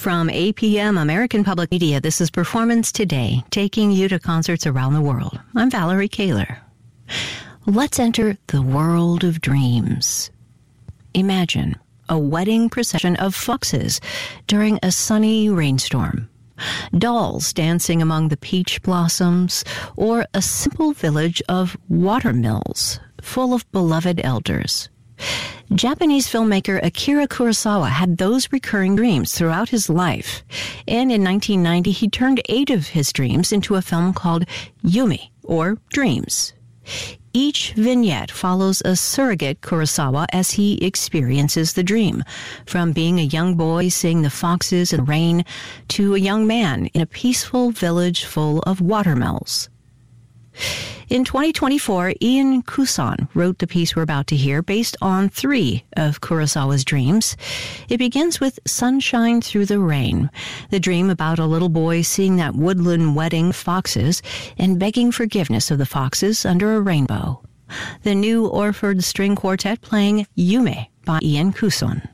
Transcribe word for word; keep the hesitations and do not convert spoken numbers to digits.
From A P M American Public Media, this is Performance Today, taking you to concerts around the world. I'm Valerie Kaler. Let's enter the world of dreams. Imagine a wedding procession of foxes during a sunny rainstorm, dolls dancing among the peach blossoms, or a simple village of watermills full of beloved elders. Japanese filmmaker Akira Kurosawa had those recurring dreams throughout his life, and in nineteen ninety he turned eight of his dreams into a film called Yumi, or Dreams. Each vignette follows a surrogate Kurosawa as he experiences the dream, from being a young boy seeing the foxes in the rain to a young man in a peaceful village full of watermills. In twenty twenty-four, Ian Couson wrote the piece we're about to hear based on three of Kurosawa's dreams. It begins with Sunshine Through the Rain, the dream about a little boy seeing that woodland wedding foxes and begging forgiveness of the foxes under a rainbow. The new Orford String Quartet playing Yume by Ian Couson.